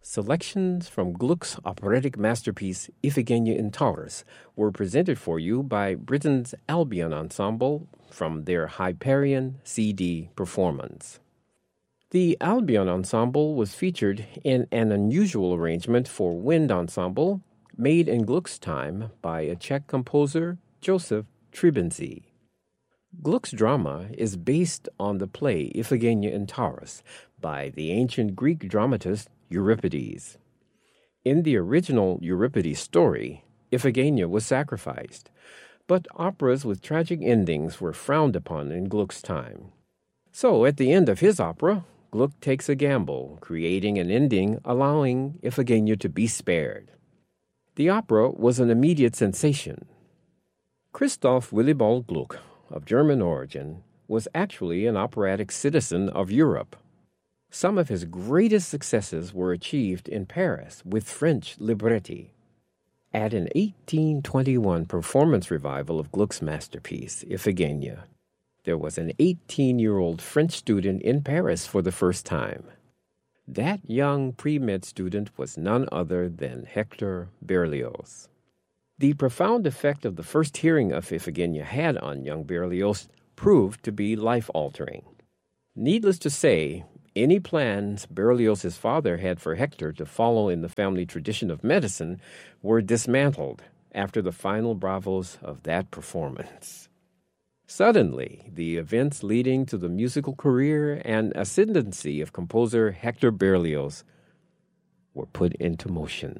Selections from Gluck's operatic masterpiece Iphigenia in Taurus were presented for you by Britain's Albion Ensemble from their Hyperion CD performance. The Albion Ensemble was featured in an unusual arrangement for wind ensemble made in Gluck's time by a Czech composer, Joseph Tribinczy. Gluck's drama is based on the play Iphigenia in Taurus by the ancient Greek dramatist Euripides. In the original Euripides story, Iphigenia was sacrificed, but operas with tragic endings were frowned upon in Gluck's time. So, at the end of his opera, Gluck takes a gamble, creating an ending allowing Iphigenia to be spared. The opera was an immediate sensation. Christoph Willibald Gluck, of German origin, was actually an operatic citizen of Europe. Some of his greatest successes were achieved in Paris with French libretti. At an 1821 performance revival of Gluck's masterpiece, Iphigenia, there was an 18-year-old French student in Paris for the first time. That young pre-med student was none other than Hector Berlioz. The profound effect of the first hearing of Iphigenia had on young Berlioz proved to be life-altering. Needless to say, any plans Berlioz's father had for Hector to follow in the family tradition of medicine were dismantled after the final bravos of that performance. Suddenly, the events leading to the musical career and ascendancy of composer Hector Berlioz were put into motion.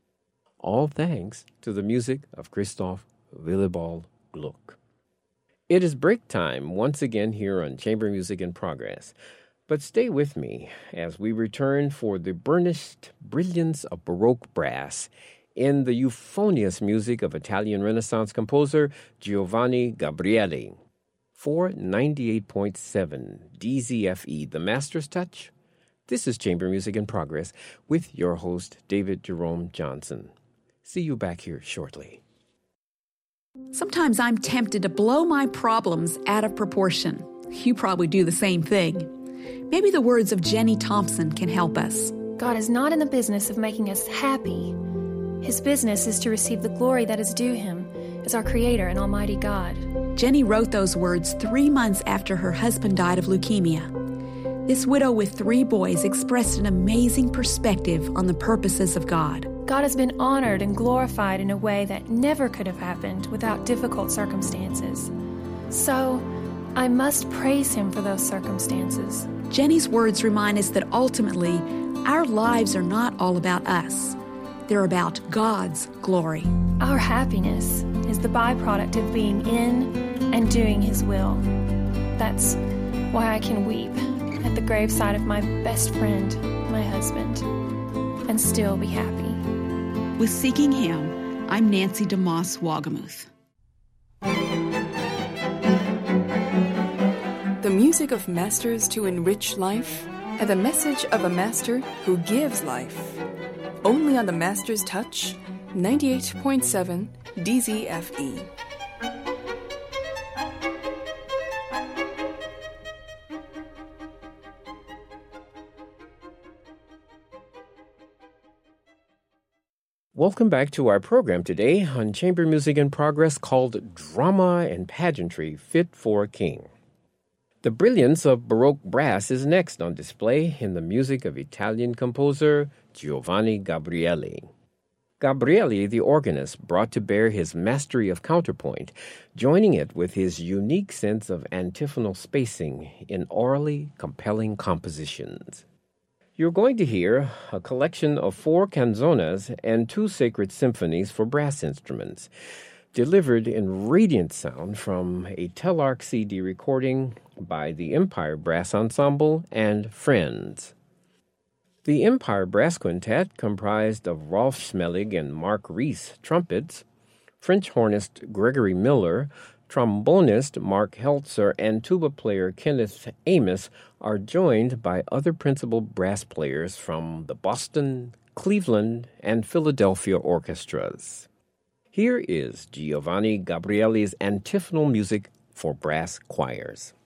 All thanks to the music of Christoph Willibald Gluck. It is break time once again here on Chamber Music in Progress. But stay with me as we return for the burnished brilliance of Baroque brass in the euphonious music of Italian Renaissance composer Giovanni Gabrieli. For 98.7 DZFE, the Master's Touch, this is Chamber Music in Progress with your host, David Jerome Johnson. See you back here shortly. Sometimes I'm tempted to blow my problems out of proportion. You probably do the same thing. Maybe the words of Jenny Thompson can help us. God is not in the business of making us happy. His business is to receive the glory that is due him as our Creator and Almighty God. Jenny wrote those words 3 months after her husband died of leukemia. This widow with 3 boys expressed an amazing perspective on the purposes of God. God has been honored and glorified in a way that never could have happened without difficult circumstances. So, I must praise him for those circumstances. Jenny's words remind us that ultimately, our lives are not all about us. They're about God's glory. Our happiness is the byproduct of being in and doing his will. That's why I can weep at the graveside of my best friend, my husband, and still be happy. With Seeking Him, I'm Nancy DeMoss Wagamuth. The music of masters to enrich life, and the message of a master who gives life. Only on the Master's Touch, 98.7 DZFE. Welcome back to our program today on Chamber Music in Progress called Drama and Pageantry Fit for a King. The brilliance of Baroque brass is next on display in the music of Italian composer Giovanni Gabrieli. Gabrieli, the organist, brought to bear his mastery of counterpoint, joining it with his unique sense of antiphonal spacing in orally compelling compositions. You're going to hear a collection of 4 canzonas and 2 sacred symphonies for brass instruments, delivered in radiant sound from a Telarc CD recording by the Empire Brass Ensemble and Friends. The Empire Brass Quintet, comprised of Rolf Schmelig and Mark Rees, trumpets, French hornist Gregory Miller, trombonist Mark Heltzer, and tuba player Kenneth Amos, are joined by other principal brass players from the Boston, Cleveland, and Philadelphia orchestras. Here is Giovanni Gabrieli's antiphonal music for brass choirs.